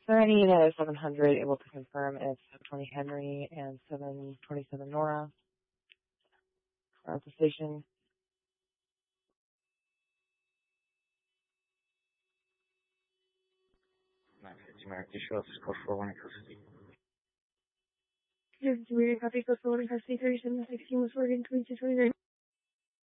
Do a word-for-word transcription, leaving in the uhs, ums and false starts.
Serenity at seven hundred, able to confirm if seven twenty Henry and seven twenty-seven Nora are at the station. nine fifty American Show, this is code four one in custody. Here's the American copy, code four one in custody, thirty-seven sixteen was forwarded to twenty-nine.